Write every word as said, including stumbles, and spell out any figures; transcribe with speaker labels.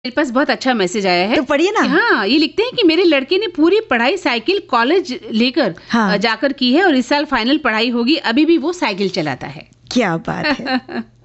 Speaker 1: मेरे पास बहुत अच्छा मैसेज आया है।
Speaker 2: तो पढ़िए ना।
Speaker 1: हाँ, ये लिखते हैं कि मेरे लड़के ने पूरी पढ़ाई साइकिल कॉलेज लेकर
Speaker 2: हाँ।
Speaker 1: जाकर की है और इस साल फाइनल पढ़ाई होगी, अभी भी वो साइकिल चलाता है।
Speaker 2: क्या बात है।